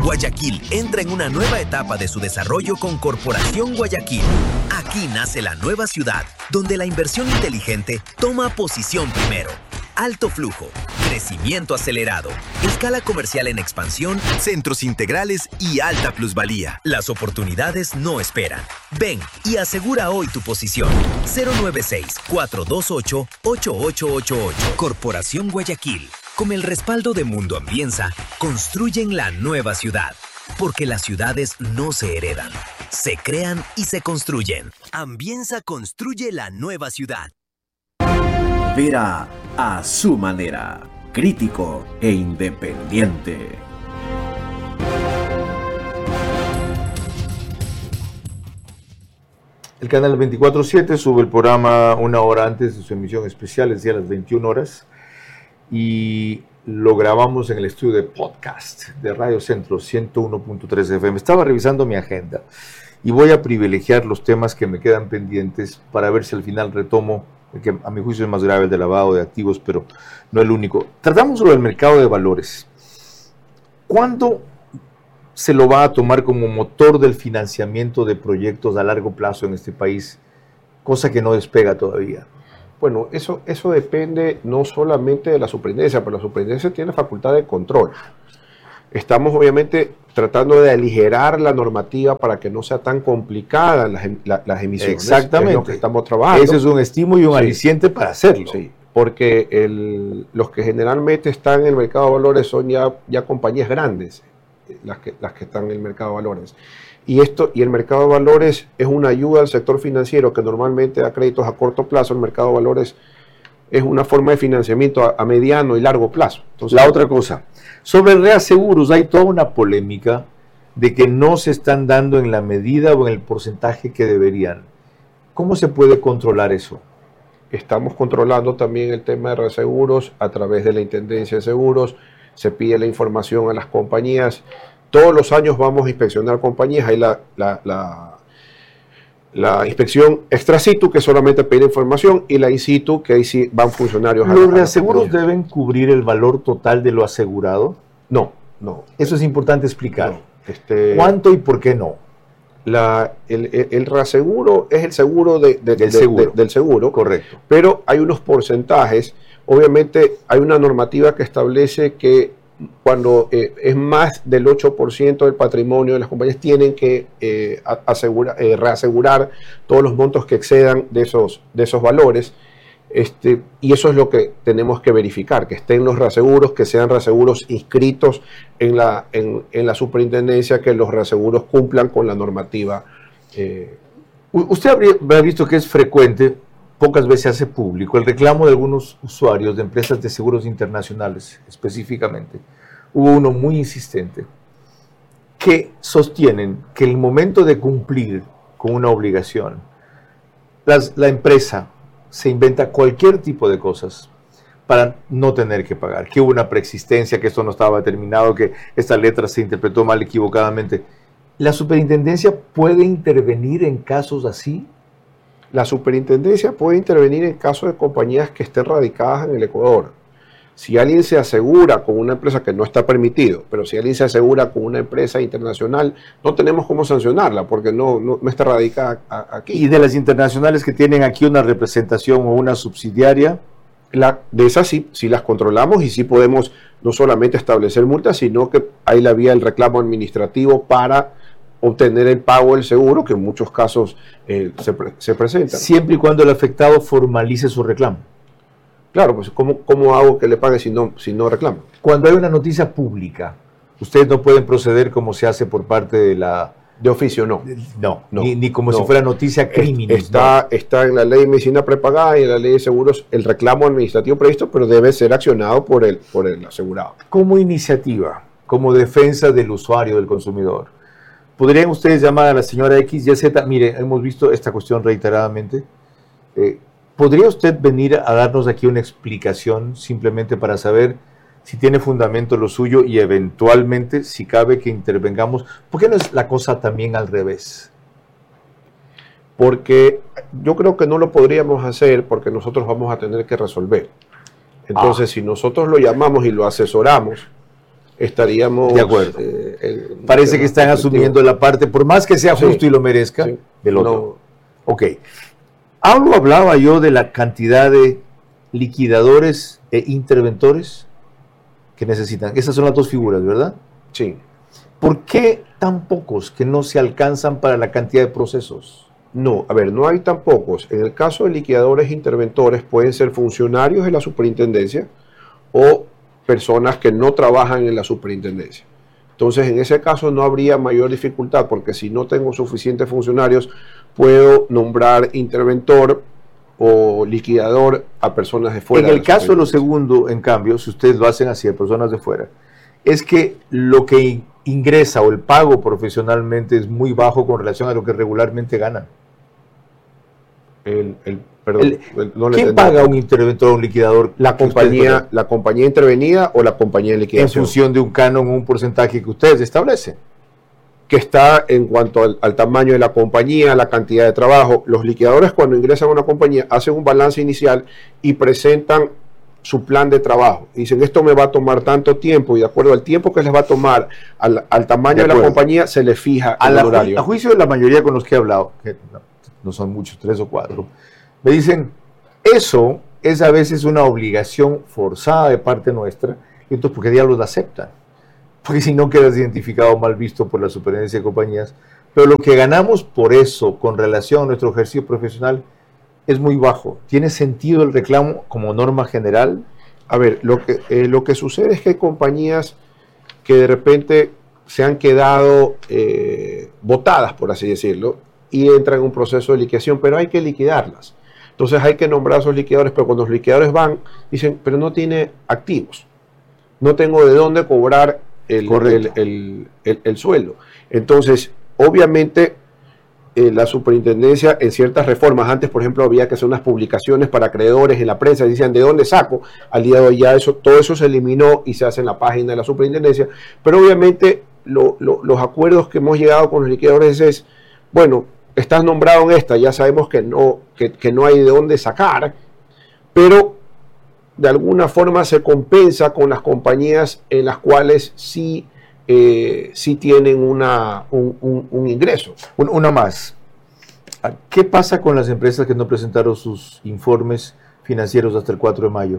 Guayaquil entra en una nueva etapa de su desarrollo con Corporación Guayaquil. Aquí nace la nueva ciudad, donde la inversión inteligente toma posición primero. Alto flujo, crecimiento acelerado, escala comercial en expansión, centros integrales y alta plusvalía. Las oportunidades no esperan. Ven y asegura hoy tu posición. 096-428-8888. Corporación Guayaquil. Con el respaldo de Mundo Ambienza, construyen la nueva ciudad. Porque las ciudades no se heredan, se crean y se construyen. Ambienza construye la nueva ciudad. Vera a su manera, crítico e independiente. El canal 24/7 sube el programa una hora antes de su emisión especial, es decir, a las 21 horas. Y lo grabamos en el estudio de podcast de Radio Centro 101.3 FM. Estaba revisando mi agenda y voy a privilegiar los temas que me quedan pendientes para ver si al final retomo, que a mi juicio es más grave, el de lavado de activos, pero no el único. Tratamos sobre el mercado de valores. ¿Cuándo se lo va a tomar como motor del financiamiento de proyectos a largo plazo en este país? Cosa que no despega todavía. Bueno, eso depende no solamente de la superintendencia, pero la superintendencia tiene facultad de control. Estamos obviamente tratando de aligerar la normativa para que no sea tan complicada las emisiones. Exactamente. Es lo que estamos trabajando. Ese es un estímulo y un aliciente para hacerlo. Sí, porque los que generalmente están en el mercado de valores son ya compañías grandes, las que están en el mercado de valores. Y el mercado de valores es una ayuda al sector financiero que normalmente da créditos a corto plazo. El mercado de valores es una forma de financiamiento a mediano y largo plazo. Entonces, la otra cosa, sobre reaseguros hay toda una polémica de que no se están dando en la medida o en el porcentaje que deberían. ¿Cómo se puede controlar eso? Estamos controlando también el tema de reaseguros a través de la Intendencia de Seguros. Se pide la información a las compañías. Todos los años vamos a inspeccionar compañías. Hay la inspección extra situ, que solamente pide información, y la in situ, que ahí sí van funcionarios. ¿Los reaseguros deben cubrir el valor total de lo asegurado? No. Eso es importante explicar. No. ¿Cuánto y por qué no? El reaseguro es el seguro del seguro. Correcto. Pero hay unos porcentajes. Obviamente hay una normativa que establece que cuando es más del 8% del patrimonio de las compañías tienen que reasegurar todos los montos que excedan de esos valores, y eso es lo que tenemos que verificar, que estén los reaseguros, que sean reaseguros inscritos en la superintendencia, que los reaseguros cumplan con la normativa. Usted habrá visto que es frecuente, pocas veces se hace público, el reclamo de algunos usuarios de empresas de seguros internacionales específicamente. Hubo uno muy insistente que sostienen que el momento de cumplir con una obligación, la empresa se inventa cualquier tipo de cosas para no tener que pagar, que hubo una preexistencia, que esto no estaba determinado, que esta letra se interpretó mal equivocadamente. ¿La superintendencia puede intervenir en casos así? La superintendencia puede intervenir en casos de compañías que estén radicadas en el Ecuador. Si alguien se asegura con una empresa, que no está permitido, pero si alguien se asegura con una empresa internacional, no tenemos cómo sancionarla porque no está radicada aquí. ¿Y de las internacionales que tienen aquí una representación o una subsidiaria? De esas sí las controlamos y sí podemos no solamente establecer multas, sino que hay la vía del reclamo administrativo para obtener el pago del seguro, que en muchos casos se presenta. Siempre y cuando el afectado formalice su reclamo. Claro, pues ¿cómo hago que le pague si no reclamo? Cuando hay una noticia pública, ustedes no pueden proceder como se hace por parte de la... De oficio, no. Ni como si fuera noticia criminal. Está en la ley de medicina prepagada y en la ley de seguros el reclamo administrativo previsto, pero debe ser accionado por el asegurado. Como iniciativa, como defensa del usuario, del consumidor, ¿podrían ustedes llamar a la señora X, Y, Z? Mire, hemos visto esta cuestión reiteradamente. ¿Podría usted venir a darnos aquí una explicación simplemente para saber si tiene fundamento lo suyo y eventualmente, si cabe, que intervengamos? ¿Por qué no es la cosa también al revés? Porque yo creo que no lo podríamos hacer porque nosotros vamos a tener que resolver. Entonces, si nosotros lo llamamos y lo asesoramos, estaríamos... De acuerdo. Parece que están asumiendo la parte, por más que sea justo y lo merezca, del otro. No. Ok. Hablaba yo de la cantidad de liquidadores e interventores que necesitan. Esas son las dos figuras, ¿verdad? Sí. ¿Por qué tan pocos que no se alcanzan para la cantidad de procesos? No, a ver, no hay tan pocos. En el caso de liquidadores e interventores pueden ser funcionarios de la superintendencia o personas que no trabajan en la superintendencia. Entonces, en ese caso no habría mayor dificultad, porque si no tengo suficientes funcionarios, puedo nombrar interventor o liquidador a personas de fuera. En el caso de lo segundo, en cambio, si ustedes lo hacen así, a personas de fuera, es que lo que ingresa o el pago profesionalmente es muy bajo con relación a lo que regularmente ganan. ¿Quién paga un interventor o un liquidador? ¿La compañía intervenida o la compañía de liquidación? En función de un canon, un porcentaje que ustedes establecen. Que está en cuanto al tamaño de la compañía, la cantidad de trabajo. Los liquidadores, cuando ingresan a una compañía, hacen un balance inicial y presentan su plan de trabajo. Dicen, esto me va a tomar tanto tiempo, y de acuerdo al tiempo que les va a tomar, al tamaño de la compañía, se le fija el horario. A juicio de la mayoría con los que he hablado, que no son muchos, 3 o 4, me dicen, eso es a veces una obligación forzada de parte nuestra, y entonces, ¿por qué diablos la aceptan? Porque si no quedas identificado mal visto por la superintendencia de compañías, pero lo que ganamos por eso con relación a nuestro ejercicio profesional es muy bajo. ¿Tiene sentido el reclamo como norma general? A ver, lo que sucede es que hay compañías que de repente se han quedado botadas, por así decirlo, y entran en un proceso de liquidación, pero hay que liquidarlas. Entonces hay que nombrar a esos liquidadores, pero cuando los liquidadores van, dicen, pero no tiene activos, no tengo de dónde cobrar el sueldo. Entonces, obviamente, la superintendencia en ciertas reformas, antes por ejemplo había que hacer unas publicaciones para acreedores en la prensa, decían ¿de dónde saco? Al día de hoy ya todo eso se eliminó y se hace en la página de la superintendencia, pero obviamente los acuerdos que hemos llegado con los liquidadores es, bueno, estás nombrado en esta, ya sabemos que no hay de dónde sacar, pero de alguna forma se compensa con las compañías en las cuales sí tienen un ingreso. Una más. ¿Qué pasa con las empresas que no presentaron sus informes financieros hasta el 4 de mayo?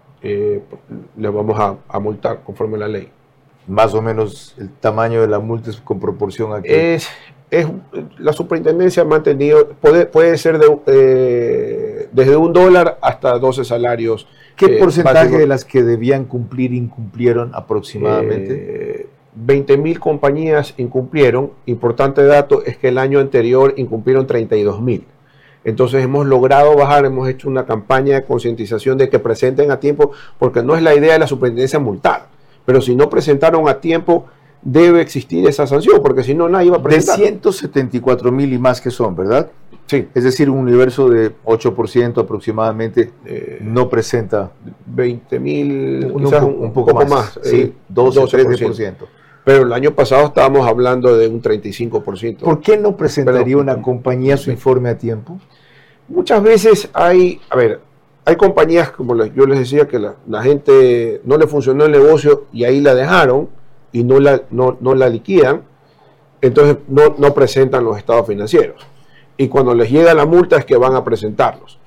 Les vamos a multar conforme a la ley. Más o menos el tamaño de la multa es con proporción a que... La superintendencia ha mantenido, puede ser desde $1 hasta 12 salarios. ¿Qué porcentaje de las que debían cumplir incumplieron aproximadamente? 20.000 compañías incumplieron. Importante dato es que el año anterior incumplieron 32.000. Entonces hemos logrado bajar, hemos hecho una campaña de concientización de que presenten a tiempo, porque no es la idea de la superintendencia multar, pero si no presentaron a tiempo, debe existir esa sanción, porque si no nadie va a presentar. De 174.000 y más que son, ¿verdad? Sí. Es decir, un universo de 8% aproximadamente no presenta. 20.000, quizás un poco más. Sí, 12-13%. Pero el año pasado estábamos hablando de un 35%. ¿Por qué no presentaría una compañía su informe a tiempo? Muchas veces hay compañías, como yo les decía, que la gente no le funcionó el negocio y ahí la dejaron y no la liquidan, entonces no presentan los estados financieros. Y cuando les llega la multa es que van a presentarlos.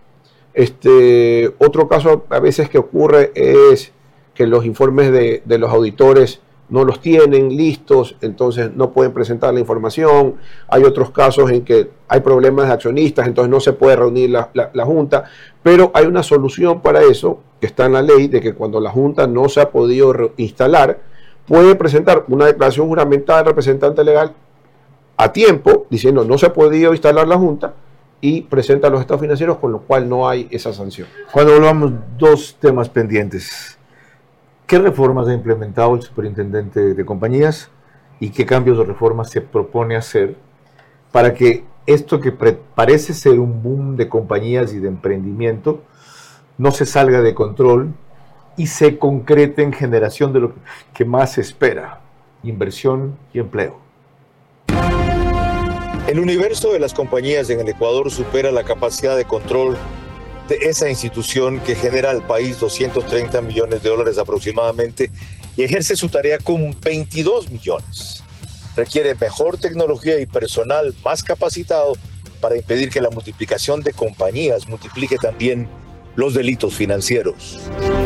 Otro caso a veces que ocurre es que los informes de los auditores no los tienen listos, entonces no pueden presentar la información. Hay otros casos en que hay problemas de accionistas, entonces no se puede reunir la Junta, pero hay una solución para eso, que está en la ley, de que cuando la Junta no se ha podido instalar, puede presentar una declaración juramentada del representante legal a tiempo, diciendo no se ha podido instalar la Junta, y presenta los estados financieros, con lo cual no hay esa sanción. Cuando volvamos, dos temas pendientes. ¿Qué reformas ha implementado el superintendente de compañías y qué cambios o reformas se propone hacer para que esto que parece ser un boom de compañías y de emprendimiento no se salga de control y se concrete en generación de lo que más se espera, inversión y empleo? El universo de las compañías en el Ecuador supera la capacidad de control de esa institución que genera al país $230 millones aproximadamente y ejerce su tarea con 22 millones. Requiere mejor tecnología y personal más capacitado para impedir que la multiplicación de compañías multiplique también los delitos financieros.